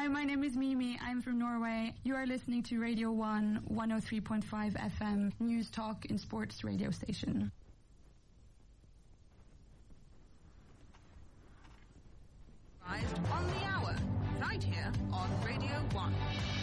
my name is Mimi. I'm from Norway. You are listening to Radio 1, 103.5 FM, News Talk and Sports radio station. On the hour, right here on Radio 1.